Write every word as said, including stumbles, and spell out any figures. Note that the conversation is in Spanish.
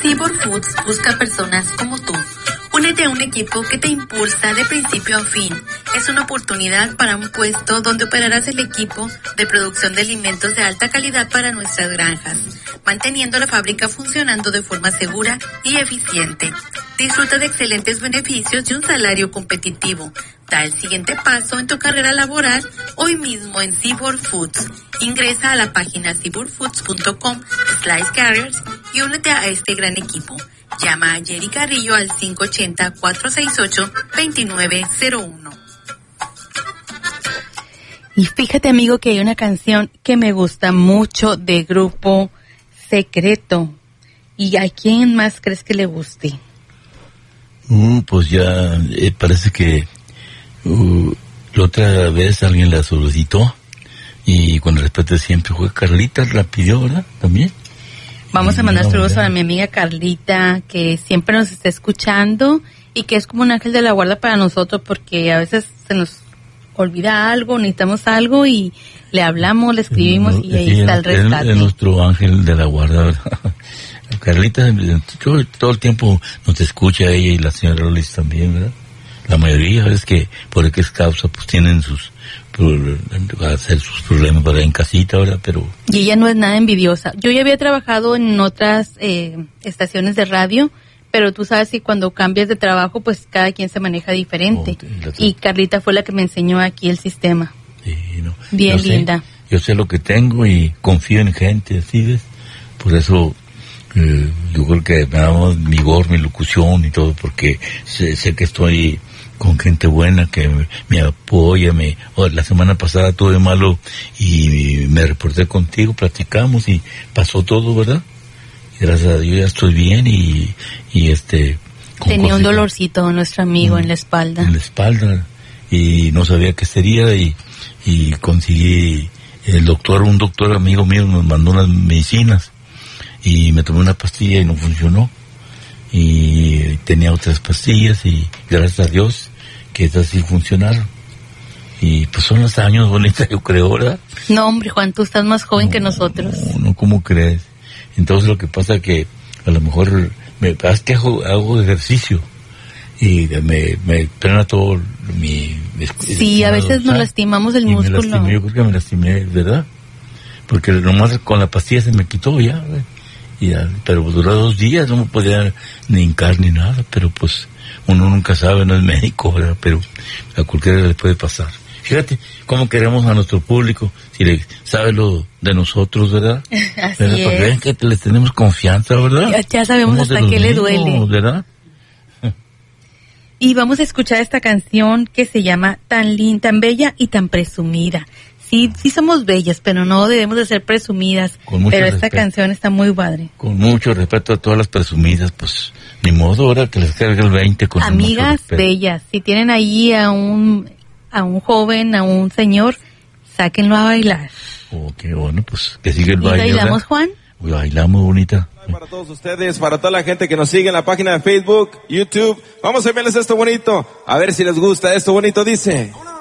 Seaboard Foods busca personas como tú. Únete a un equipo que te impulsa de principio a fin. Es una oportunidad para un puesto donde operarás el equipo de producción de alimentos de alta calidad para nuestras granjas, manteniendo la fábrica funcionando de forma segura y eficiente. Disfruta de excelentes beneficios y un salario competitivo. Da el siguiente paso en tu carrera laboral hoy mismo en Seaboard Foods. Ingresa a la página seaboard foods punto com slash careers y únete a este gran equipo. Llama a Jerry Carrillo al cinco ocho cero, cuatro seis ocho, dos nueve cero uno. Y fíjate, amigo, que hay una canción que me gusta mucho de Grupo Secreto. ¿Y a quién más crees que le guste? Uh, pues ya eh, parece que uh, la otra vez alguien la solicitó y con respeto siempre fue Carlita, la pidió, ¿verdad? También. Vamos a mandar saludos a mi amiga Carlita, que siempre nos está escuchando y que es como un ángel de la guarda para nosotros, porque a veces se nos olvida algo, necesitamos algo y le hablamos, le escribimos y ahí sí, está el rescate. Es nuestro ángel de la guarda, ¿verdad? Carlita, yo, todo el tiempo nos escucha ella y la señora Rolis también, ¿verdad? La mayoría es que por X causa pues tienen sus a hacer sus problemas para en casita, ¿verdad? Pero y ella no es nada envidiosa. Yo ya había trabajado en otras eh, estaciones de radio, pero tú sabes que cuando cambias de trabajo, pues cada quien se maneja diferente. Oh, y Carlita fue la que me enseñó aquí el sistema. Sí, no. Bien yo linda. Sé, yo sé lo que tengo y confío en gente, ¿sí ves? Por eso eh, yo creo que me damos mi voz, mi locución y todo, porque sé, sé que estoy con gente buena que me, me apoya. Me, oh, la semana pasada tuve malo y me reporté contigo, platicamos y pasó todo, ¿verdad? Gracias a Dios ya estoy bien y, y este... Tenía un dolorcito nuestro amigo en, en la espalda. En la espalda y no sabía qué sería y, y conseguí, el doctor, un doctor amigo mío nos mandó unas medicinas y me tomé una pastilla y no funcionó. Y tenía otras pastillas y gracias a Dios que estas sí funcionaron. Y pues son los años bonitos, yo creo, ¿verdad? No, hombre, Juan, tú estás más joven no, que nosotros. No, no, ¿cómo crees? Entonces lo que pasa es que a lo mejor me es que hago, hago ejercicio y me, me frena todo mi... mi sí, a veces nos lastimamos el músculo. Me lastimé, yo creo que me lastimé, ¿verdad? Porque nomás con la pastilla se me quitó ya, ¿verdad? Ya, pero duró dos días, no me podía ni hincar ni nada, pero pues uno nunca sabe, no es médico, ¿verdad? Pero a cualquiera le puede pasar. Fíjate cómo queremos a nuestro público, si le sabe lo de nosotros, ¿verdad? Así ¿verdad? es. Para que vean que les tenemos confianza, ¿verdad? Ya, ya sabemos hasta qué le duele. ¿Verdad? Y vamos a escuchar esta canción que se llama Tan linda, tan bella y tan presumida. Sí, sí somos bellas, pero no debemos de ser presumidas. Pero esta respeto. Canción está muy padre. Con mucho respeto a todas las presumidas, pues ni modo ahora que les cargue el veinte con amigas bellas, si tienen ahí a un a un joven, a un señor, sáquenlo a bailar. Oh, qué bueno, pues que siga el baile. ¿Y bailamos, ¿verdad? Juan? Bailamos, bonita. Para todos ustedes, para toda la gente que nos sigue en la página de Facebook, YouTube, vamos a enviarles esto bonito, a ver si les gusta. Esto bonito dice...